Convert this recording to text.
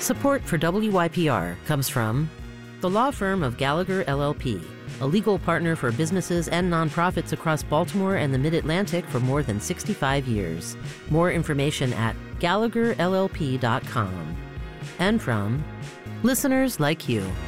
Support for WYPR comes from the law firm of Gallagher LLP, a legal partner for businesses and nonprofits across Baltimore and the Mid-Atlantic for more than 65 years. More information at GallagherLLP.com. And from listeners like you.